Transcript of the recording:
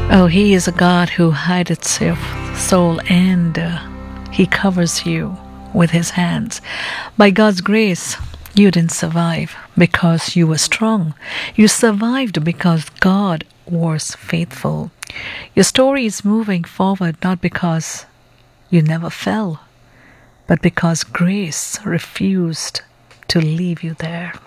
Oh, He is a God who hides your soul and He covers you with His hands. By God's grace, you didn't survive because you were strong. You survived because God was faithful. Your story is moving forward not because you never fell, but because grace refused to leave you there.